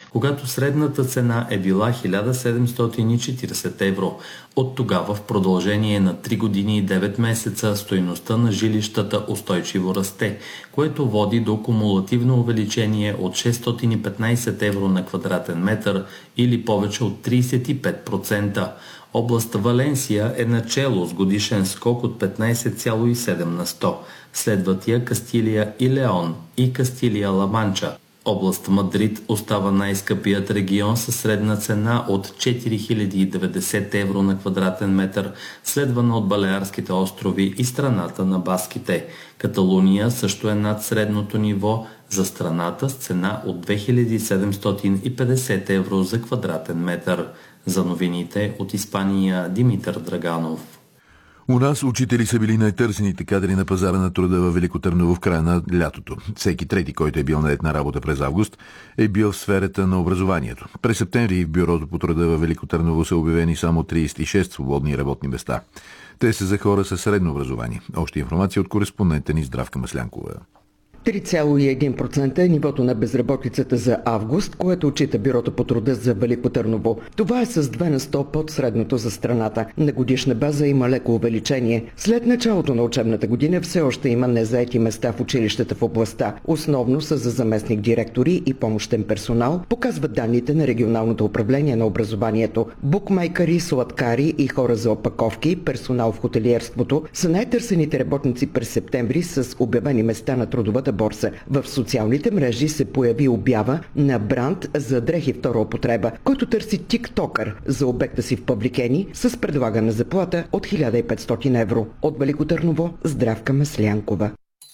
когато средната цена е била 1740 евро. От тогава в продължение на 3 години и 9 месеца стойността на жилищата устойчиво расте, което води до кумулативно увеличение от 615 евро на квадратен метър или повече от 35%. Област Валенсия е начело с годишен скок от 15,7 на 100. Следват я Кастилия и Леон и Кастилия-Ла Манча. Област Мадрид остава най-скъпият регион със средна цена от 4090 евро на квадратен метър, следвана от Балеарските острови и страната на Баските. Каталуния също е над средното ниво за страната с цена от 2750 евро за квадратен метър. За новините от Испания Димитър Драганов. У нас учители са били най-търсените кадри на пазара на труда във Велико Търново в края на лятото. Всеки трети, който е бил нает на работа през август, е бил в сферата на образованието. През септември в Бюрото по труда във Велико Търново са обявени само 36 свободни работни места. Те са за хора със средно образование. Още информация от кореспондента ни Здравка Маслянкова. 3,1% е нивото на безработицата за август, което отчита Бюрото по труда за Велико Търново. Това е с 2 на 100 под средното за страната. На годишна база има леко увеличение. След началото на учебната година все още има незаети места в училищата в областта. Основно са за заместник директори и помощен персонал, показват данните на Регионалното управление на образованието. Букмейкъри, сладкари и хора за опаковки, персонал в хотелиерството са най-търсените работници през септември с обявени места на трудовата борса. В социалните мрежи се появи обява на бранд за дрехи втора употреба, който търси тиктокър за обекта си в Павликени с предлагана заплата от 1500 евро. От Велико Търново, Здравка Маслянкова.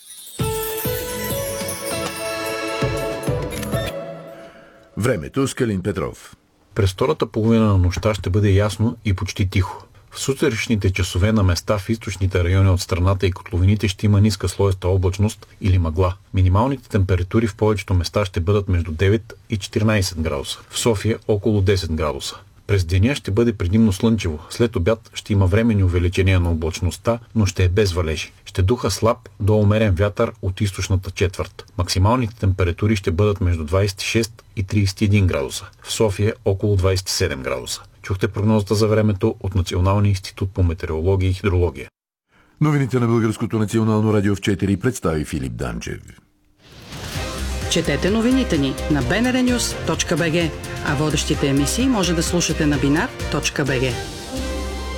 Времето с Калин Петров. През втората половина на нощта ще бъде ясно и почти тихо. В сутриншните часове на места в източните райони от страната и котловините ще има ниска слоеста облачност или мъгла. Минималните температури в повечето места ще бъдат между 9 и 14 градуса. В София около 10 градуса. През деня ще бъде предимно слънчево. След обяд ще има временни увеличения на облачността, но ще е без валежи. Ще духа слаб до умерен вятър от източната четвърт. Максималните температури ще бъдат между 26 и 31 градуса. В София около 27 градуса. Чухте прогнозата за времето от Националния институт по метеорология и хидрология. Новините на Българското национално радио в 4 представи Филип Данчев. Четете новините ни на bnrnews.bg, а водещите емисии може да слушате на binar.bg.